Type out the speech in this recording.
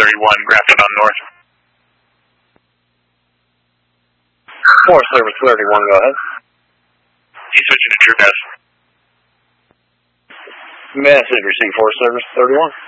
31, Grafton on North. Forest Service 31, go ahead. He's switching to TrueCast. Message received, Forest Service 31.